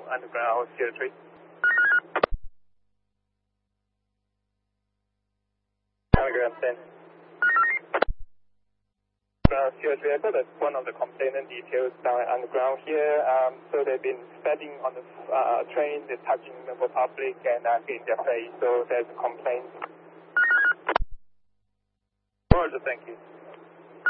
underground CO3. Underground 10. CO3, I thought that's one of the complainant details down at underground here. So they've been standing on the train, they're touching the public and in their face, so there's a complaint. Roger, thank you.